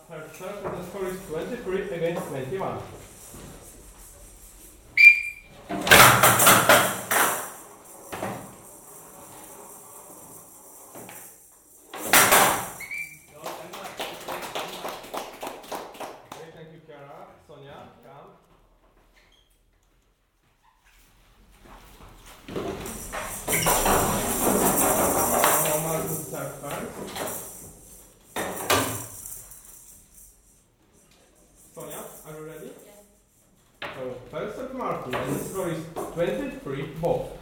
third serve, and the score is 23 against 21. Okay, thank you, Chiara. Sonia, come. Now Martin serve first. Sonia, are you ready? Yes. So, first serve Martin, and the score is 23 both.